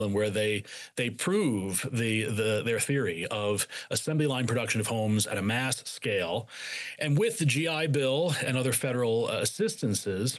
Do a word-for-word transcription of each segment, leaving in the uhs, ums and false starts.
where they they prove the the their theory of assembly line production of homes at a mass scale, and with the G I Bill and other federal uh, assistances.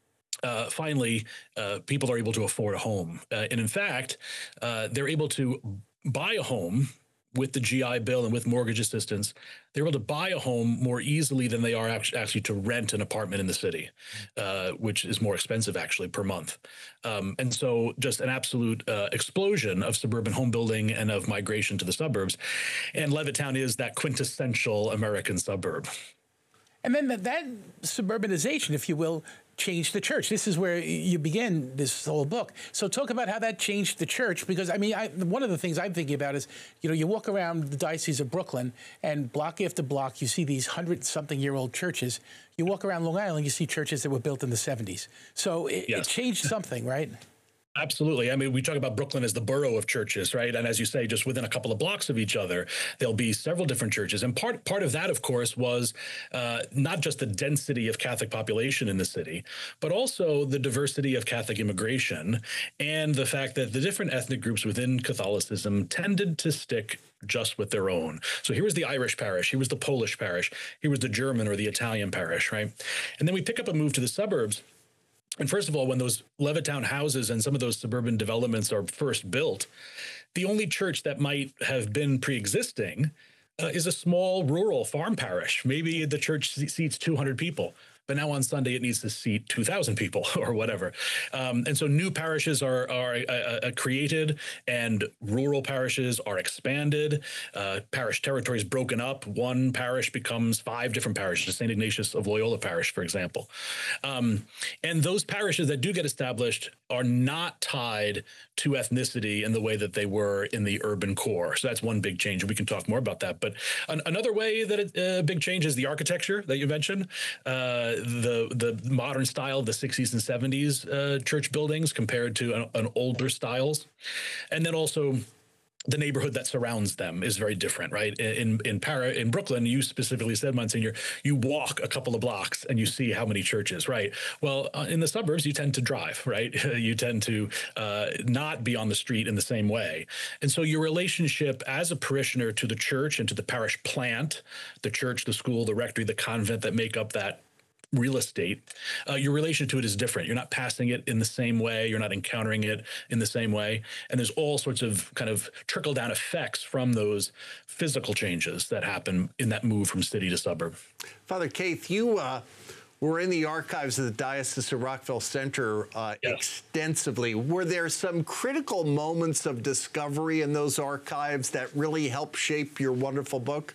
Uh, finally, uh, people are able to afford a home. Uh, and in fact, uh, they're able to buy a home with the G I Bill and with mortgage assistance. They're able to buy a home more easily than they are actually to rent an apartment in the city, uh, which is more expensive actually per month. Um, and so just an absolute uh, explosion of suburban home building and of migration to the suburbs. And Levittown is that quintessential American suburb. And then that, that suburbanization, if you will, changed the church. This is where you begin this whole book. So talk about how that changed the church, because I mean, I, one of the things I'm thinking about is, you know, you walk around the Diocese of Brooklyn and block after block, you see these hundred-something-year-old churches. You walk around Long Island, you see churches that were built in the seventies. So it, yes. it changed something, right? Absolutely. I mean, we talk about Brooklyn as the borough of churches, right? And as you say, just within a couple of blocks of each other, there'll be several different churches. And part part of that, of course, was uh, not just the density of Catholic population in the city, but also the diversity of Catholic immigration and the fact that the different ethnic groups within Catholicism tended to stick just with their own. So here was the Irish parish, here was the Polish parish, here was the German or the Italian parish, right? And then we pick up a move to the suburbs. And first of all, when those Levittown houses and some of those suburban developments are first built, the only church that might have been pre-existing uh, is a small rural farm parish. Maybe the church seats two hundred people. But now on Sunday, it needs to seat two thousand people or whatever. Um, and so new parishes are, are uh, uh, created and rural parishes are expanded. Uh, parish territories broken up. One parish becomes five different parishes, Saint Ignatius of Loyola Parish, for example. Um, and those parishes that do get established are not tied to ethnicity in the way that they were in the urban core. So that's one big change. We can talk more about that. But an another way that a uh, big change is the architecture that you mentioned. Uh, the the modern style of the sixties and seventies uh, church buildings compared to an, an older styles. And then also the neighborhood that surrounds them is very different, right? In in Para, in Brooklyn, you specifically said, Monsignor, you walk a couple of blocks and you see how many churches, right? Well, uh, in the suburbs, you tend to drive, right? You tend to uh, not be on the street in the same way. And so your relationship as a parishioner to the church and to the parish plant, the church, the school, the rectory, the convent that make up that real estate, uh, your relation to it is different. You're not passing it in the same way. You're not encountering it in the same way. And there's all sorts of kind of trickle down effects from those physical changes that happen in that move from city to suburb. Father Kaith, you uh, were in the archives of the Diocese of Rockville Centre uh, yes. extensively. Were there some critical moments of discovery in those archives that really helped shape your wonderful book?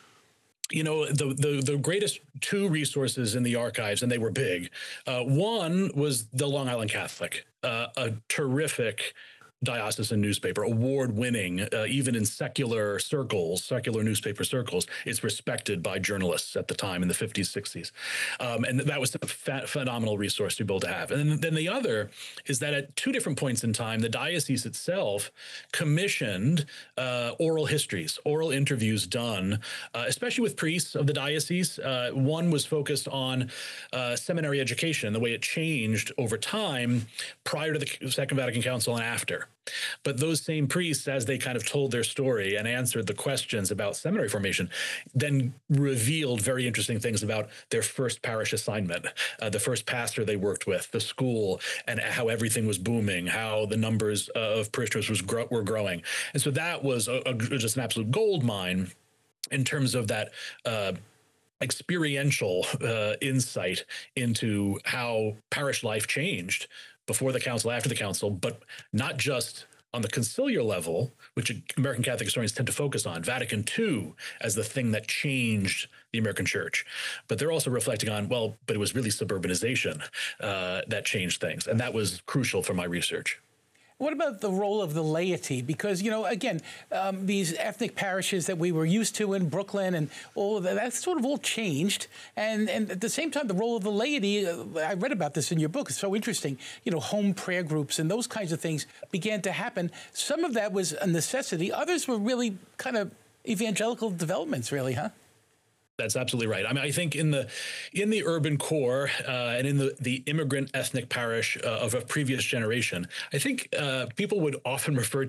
You know, the, the the greatest two resources in the archives, and they were big. Uh, one was the Long Island Catholic, uh, a terrific diocesan newspaper, award-winning, uh, even in secular circles, secular newspaper circles. It's respected by journalists at the time in the fifties, sixties. Um, and that was a ph phenomenal resource to be able to have. And then the other is that at two different points in time, the diocese itself commissioned uh, oral histories, oral interviews done, uh, especially with priests of the diocese. Uh, one was focused on uh, seminary education, the way it changed over time prior to the Second Vatican Council and after. But those same priests, as they kind of told their story and answered the questions about seminary formation, then revealed very interesting things about their first parish assignment, uh, the first pastor they worked with, the school, and how everything was booming, how the numbers of parishioners was gro were growing. And so that was a, a, just an absolute gold mine in terms of that uh, experiential uh, insight into how parish life changed before the council, after the council, but not just on the conciliar level, which American Catholic historians tend to focus on, Vatican Two as the thing that changed the American church. But they're also reflecting on, well, but it was really suburbanization uh, that changed things. And that was crucial for my research. What about the role of the laity? Because, you know, again, um, these ethnic parishes that we were used to in Brooklyn and all of that, that's sort of all changed. And, and at the same time, the role of the laity, uh, I read about this in your book, it's so interesting, you know, home prayer groups and those kinds of things began to happen. Some of that was a necessity. Others were really kind of evangelical developments, really, huh? That's absolutely right. I mean, I think in the in the urban core uh, and in the the immigrant ethnic parish uh, of a previous generation, I think uh, people would often refer